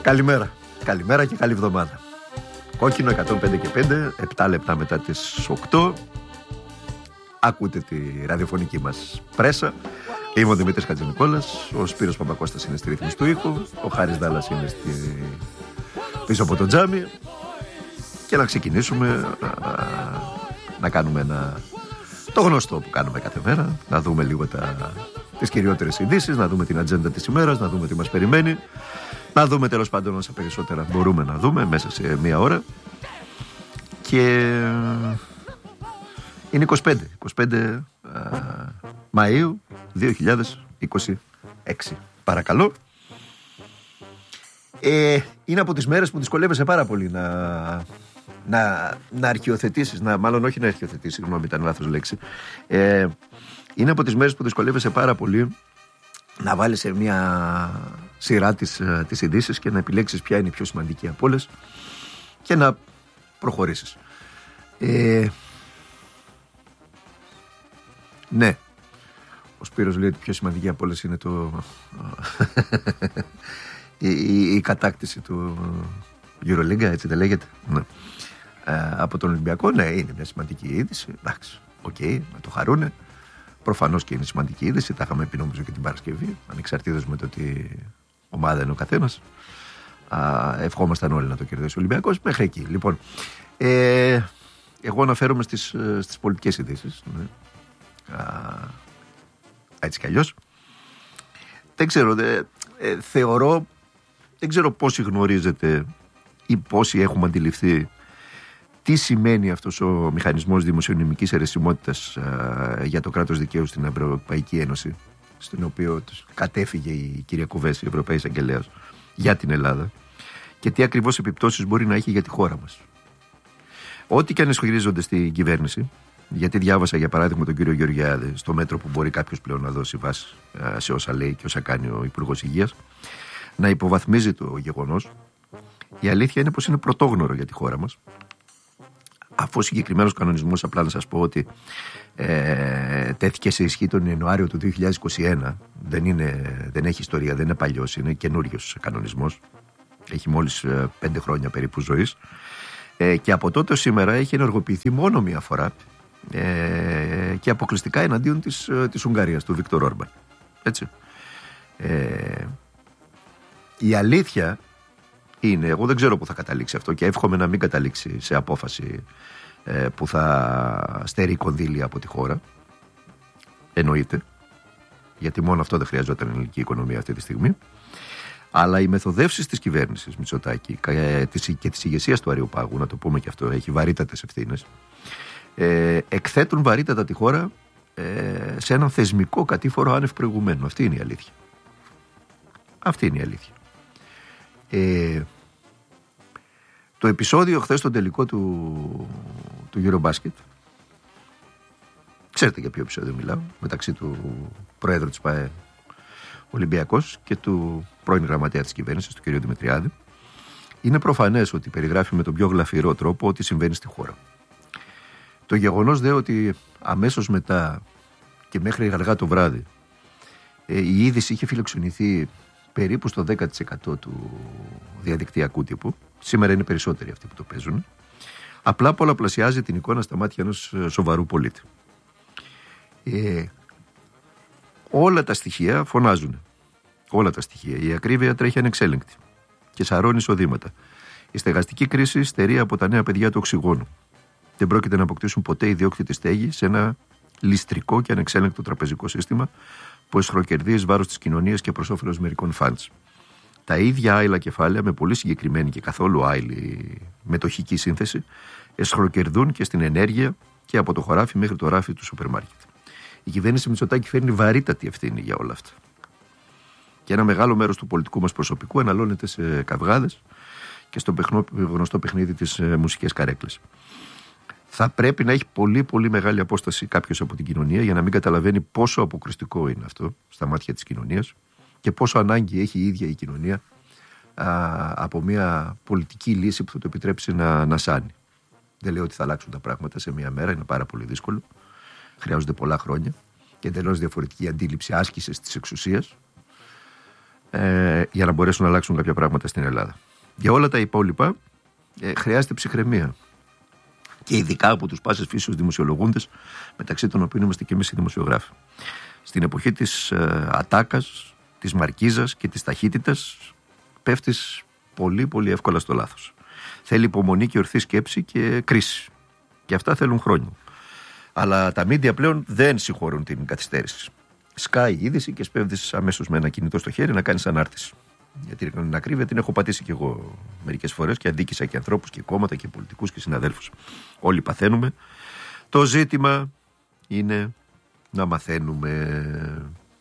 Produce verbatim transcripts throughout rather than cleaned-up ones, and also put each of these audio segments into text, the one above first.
Καλημέρα. Καλημέρα και καλή εβδομάδα. Κόκκινο εκατόν πέντε και πέντε, επτά λεπτά μετά τις οκτώ. Ακούτε τη ραδιοφωνική μας πρέσα. Είμαι ο Δημήτρης Χατζηνικόλας, ο Σπύρος Παπακώστας είναι στη ρύθμιση του ήχου, ο Χάρης Δάλλας είναι στη... πίσω από το τζάμι. Και να ξεκινήσουμε να, να κάνουμε ένα... το γνωστό που κάνουμε κάθε μέρα, να δούμε λίγο τα... τις κυριότερες ειδήσεις, να δούμε την ατζέντα της ημέρας, να δούμε τι μας περιμένει, να δούμε τέλος πάντων όσα περισσότερα μπορούμε να δούμε μέσα σε μία ώρα. Και είναι είκοσι πέντε, είκοσι πέντε α, Μαΐου δύο χιλιάδες είκοσι έξι. Παρακαλώ. Ε, είναι από τις μέρες που δυσκολεύεσαι πάρα πολύ να, να, να αρχιοθετήσεις, να, μάλλον όχι να αρχιοθετήσεις, συγγνώμη, ήταν λάθος λέξη. Ε, είναι από τις μέρες που δυσκολεύεσαι πάρα πολύ να βάλεις σε μια σειρά τις, τις ειδήσεις και να επιλέξεις ποια είναι η πιο σημαντική από όλες και να προχωρήσεις. Ε, ναι, ο Σπύρος λέει ότι η πιο σημαντική από όλες είναι το, η, η, η κατάκτηση του EuroLeague, έτσι δεν λέγεται, ναι. ε, από τον Ολυμπιακό. Ναι, είναι μια σημαντική είδηση, εντάξει, οκ, okay, να το χαρούνε. Προφανώς και είναι σημαντική είδηση, τα είχαμε πει νομίζω και την Παρασκευή, ανεξαρτήτως με το ότι ομάδα είναι ο καθένας. Α, ευχόμασταν όλοι να το κερδίσει ο Ολυμπιακός μέχρι εκεί. Λοιπόν, ε, εγώ αναφέρομαι στις, στις πολιτικές ειδήσεις, ναι. Α, έτσι κι αλλιώς. Δεν ξέρω, δε, ε, θεωρώ, δεν ξέρω πόσοι γνωρίζετε ή πόσοι έχουμε αντιληφθεί τι σημαίνει αυτός ο μηχανισμός δημοσιονομικής αιρεσιμότητας α, για το κράτος δικαίου στην Ευρωπαϊκή Ένωση, στην οποία κατέφυγε η κυρία Κουβέση, η Ευρωπαϊκή Εισαγγελέας, για την Ελλάδα, και τι ακριβώς επιπτώσεις μπορεί να έχει για τη χώρα μας. Ό,τι και αν ισχυρίζονται στην κυβέρνηση, γιατί διάβασα για παράδειγμα τον κύριο Γεωργιάδη στο μέτρο που μπορεί κάποιος πλέον να δώσει βάση σε όσα λέει και όσα κάνει ο Υπουργός Υγείας, να υποβαθμίζει το γεγονός. Η αλήθεια είναι πως είναι πρωτόγνωρο για τη χώρα μας. Αφού ο συγκεκριμένος κανονισμός, απλά να σας πω ότι ε, τέθηκε σε ισχύ τον Ιανουάριο του δύο χιλιάδες είκοσι ένα, δεν, είναι, δεν έχει ιστορία, δεν είναι παλιός, είναι καινούριος κανονισμός. Έχει μόλις ε, πέντε χρόνια περίπου ζωής. Ε, και από τότε σήμερα έχει ενεργοποιηθεί μόνο μία φορά ε, και αποκλειστικά εναντίον της, ε, της Ουγγαρίας, του Βίκτορ Όρμπαν. Έτσι. Ε, η αλήθεια είναι, εγώ δεν ξέρω που θα καταλήξει αυτό και εύχομαι να μην καταλήξει σε απόφαση ε, που θα στερεί κονδύλια από τη χώρα. Εννοείται, γιατί μόνο αυτό δεν χρειαζόταν η ελληνική οικονομία αυτή τη στιγμή. Αλλά οι μεθοδεύσεις της κυβέρνησης Μητσοτάκη και της ηγεσίας του Αριοπάγου, να το πούμε και αυτό, έχει βαρύτατες ευθύνες, ε, εκθέτουν βαρύτατα τη χώρα ε, σε έναν θεσμικό κατήφορο άνευ προηγουμένου. Αυτή είναι η αλήθεια. Αυτή είναι η αλήθεια. Ε, το επεισόδιο χθες στο τελικό του, του Eurobasket, ξέρετε για ποιο επεισόδιο μιλάω, μεταξύ του Προέδρου της ΠΑΕ Ολυμπιακός και του πρώην γραμματέα της κυβέρνησης, του κ. Δημητριάδη, είναι προφανές ότι περιγράφει με τον πιο γλαφυρό τρόπο ό,τι συμβαίνει στη χώρα. Το γεγονός δε ότι αμέσως μετά και μέχρι αργά το βράδυ ε, η είδηση είχε φιλοξενηθεί περίπου στο δέκα τοις εκατό του διαδικτυακού τύπου, σήμερα είναι περισσότεροι αυτοί που το παίζουν, απλά πολλαπλασιάζει την εικόνα στα μάτια ενός σοβαρού πολίτη. Ε, όλα τα στοιχεία φωνάζουν. Όλα τα στοιχεία. Η ακρίβεια τρέχει ανεξέλεγκτη και σαρώνει εισοδήματα. Η στεγαστική κρίση στερεί από τα νέα παιδιά του οξυγόνου. Δεν πρόκειται να αποκτήσουν ποτέ ιδιόκτητη στέγη σε ένα ληστρικό και ανεξέλεγκτο τραπεζικό σύστημα που εσχροκερδεί εις βάρος της κοινωνίας και προς όφελος μερικών φαντς. Τα ίδια άειλα κεφάλαια με πολύ συγκεκριμένη και καθόλου άειλη μετοχική σύνθεση εσχροκερδούν και στην ενέργεια και από το χωράφι μέχρι το ράφι του σούπερ μάρκετ. Η κυβέρνηση Μητσοτάκη φέρνει βαρύτατη ευθύνη για όλα αυτά. Και ένα μεγάλο μέρος του πολιτικού μας προσωπικού αναλώνεται σε καυγάδες και στο παιχνό, γνωστό παιχνίδι της ε, μουσικής καρέκλες. Θα πρέπει να έχει πολύ πολύ μεγάλη απόσταση κάποιος από την κοινωνία για να μην καταλαβαίνει πόσο αποκριστικό είναι αυτό στα μάτια της κοινωνίας και πόσο ανάγκη έχει η ίδια η κοινωνία α, από μια πολιτική λύση που θα το επιτρέψει να, να σάνει. Δεν λέω ότι θα αλλάξουν τα πράγματα σε μια μέρα, είναι πάρα πολύ δύσκολο. Χρειάζονται πολλά χρόνια και εντελώς διαφορετική αντίληψη άσκησης της εξουσίας. ε, για να μπορέσουν να αλλάξουν κάποια πράγματα στην Ελλάδα. Για όλα τα υπόλοιπα ε, χρειάζεται ψυχραιμία. Και ειδικά από τους πάσες φύσεως δημοσιολογούντες, μεταξύ των οποίων είμαστε και εμείς οι δημοσιογράφοι. Στην εποχή της ε, ατάκας, της μαρκίζας και της ταχύτητας, πέφτεις πολύ πολύ εύκολα στο λάθος. Θέλει υπομονή και ορθή σκέψη και κρίση. Και αυτά θέλουν χρόνιο. Αλλά τα μίντια πλέον δεν συγχωρούν την καθυστέρηση. Σκάει η είδηση και σπέβδεις αμέσως με ένα κινητό στο χέρι να κάνεις ανάρτηση. Γιατί την ακρίβεια την έχω πατήσει κι εγώ μερικές φορές και αδίκησα και ανθρώπους και κόμματα και πολιτικούς και συναδέλφους. Όλοι παθαίνουμε. Το ζήτημα είναι να μαθαίνουμε.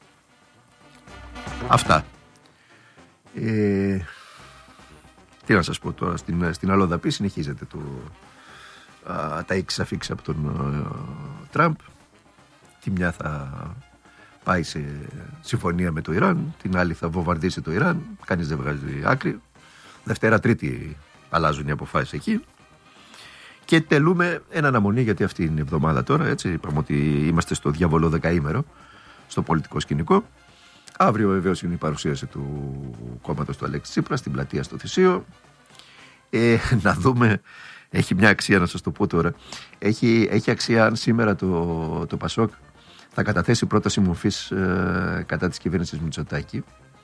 Αυτά. Ε, τι να σας πω τώρα, στην, στην Αλλοδαπή συνεχίζεται το, α, τα εξαφίξα από τον α, Τραμπ. Τη μια θα πάει σε συμφωνία με το Ιράν, την άλλη θα βομβαρδίσει το Ιράν, κανείς δεν βγάζει άκρη. Δευτέρα, Τρίτη αλλάζουν οι αποφάσεις εκεί. Και τελούμε ένα αναμονή, γιατί αυτή είναι η εβδομάδα τώρα, έτσι, είπαμε ότι είμαστε στο διαβολό δεκαήμερο, στο πολιτικό σκηνικό. Αύριο βεβαίως είναι η παρουσίαση του κόμματος του Αλέξη Τσίπρα στην πλατεία στο Θησίο. Ε, να δούμε, έχει μια αξία να σας το πω τώρα. Έχει, έχει αξία αν σήμερα το, το Πασόκ θα καταθέσει πρόταση μορφής ε, κατά της κυβέρνησης Μητσοτάκη.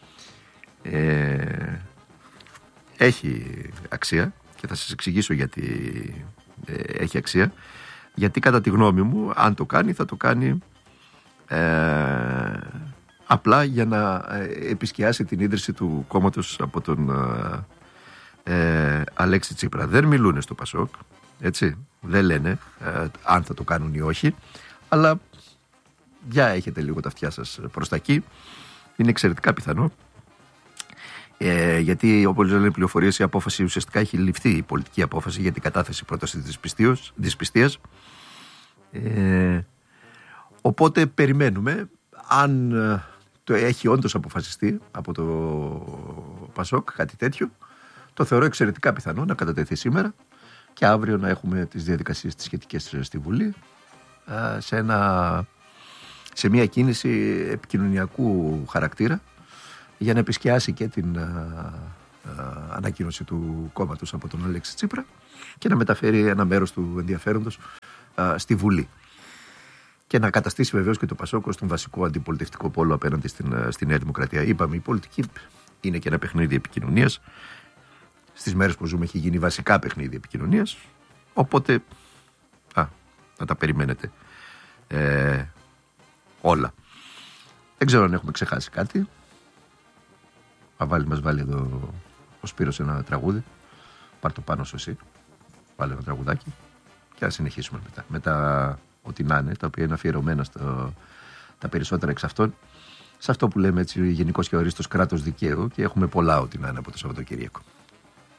Ε, έχει αξία και θα σας εξηγήσω γιατί ε, έχει αξία. Γιατί κατά τη γνώμη μου, αν το κάνει, θα το κάνει ε, απλά για να ε, επισκιάσει την ίδρυση του κόμματος από τον ε, ε, Αλέξη Τσίπρα. Δεν μιλούνε στο Πασόκ, έτσι, δεν λένε ε, αν θα το κάνουν ή όχι, αλλά για έχετε λίγο τα αυτιά σας προς τα εκεί. Είναι εξαιρετικά πιθανό. Ε, γιατί όπως λένε πληροφορίες, η απόφαση ουσιαστικά έχει ληφθεί, η πολιτική απόφαση για την κατάθεση πρόταση της πιστείας, της πιστείας. Ε, οπότε περιμένουμε αν ε, το έχει όντως αποφασιστεί από το Πασόκ κάτι τέτοιο, το θεωρώ εξαιρετικά πιθανό να κατατεθεί σήμερα και αύριο να έχουμε τις διαδικασίες τις σχετικές στη Βουλή ε, σε, ένα, σε μια κίνηση επικοινωνιακού χαρακτήρα για να επισκιάσει και την α, α, ανακοίνωση του κόμματος από τον Αλέξη Τσίπρα και να μεταφέρει ένα μέρος του ενδιαφέροντος α, στη Βουλή. Και να καταστήσει βεβαίως και το Πασόκ στον βασικό αντιπολιτευτικό πόλο απέναντι στην, στη Νέα Δημοκρατία. Είπαμε, η πολιτική είναι και ένα παιχνίδι επικοινωνίας. Στις μέρες που ζούμε έχει γίνει βασικά παιχνίδι επικοινωνίας. Οπότε, α, να τα περιμένετε ε, όλα. Δεν ξέρω αν έχουμε ξεχάσει κάτι. Θα βάλει, μας βάλει εδώ ο Σπύρος ένα τραγούδι. Πάρ' το πάνω σου εσύ. Βάλε ένα τραγουδάκι. Και ας συνεχίσουμε μετά. Μετά ό,τι να είναι, τα οποία είναι αφιερωμένα στο, τα περισσότερα εξ αυτών, σε αυτό που λέμε έτσι γενικώς και ορίστος κράτος δικαίου, και έχουμε πολλά ό,τι να είναι από το Σαββατοκύριακο.